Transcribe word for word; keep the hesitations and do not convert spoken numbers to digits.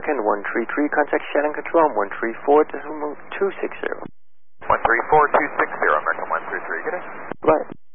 American one three three, contact Shannon Control, one three four two six zero. one three four two six zero, American one three three, good day. Right.